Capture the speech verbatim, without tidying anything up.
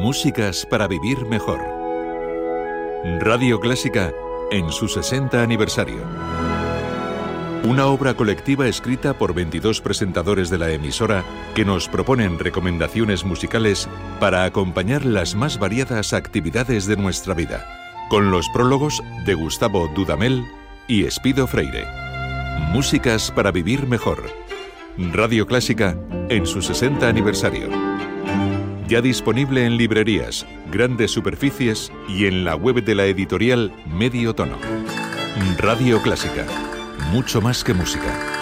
Músicas para vivir mejor. Radio Clásica en su sesenta aniversario. Una obra colectiva escrita por veintidós presentadores de la emisora que nos proponen recomendaciones musicales para acompañar las más variadas actividades de nuestra vida, con los prólogos de Gustavo Dudamel y Espido Freire. Músicas para vivir mejor. Radio Clásica en su sesenta aniversario. Ya disponible en librerías, grandes superficies y en la web de la editorial Medio Tono. Radio Clásica. Mucho más que música.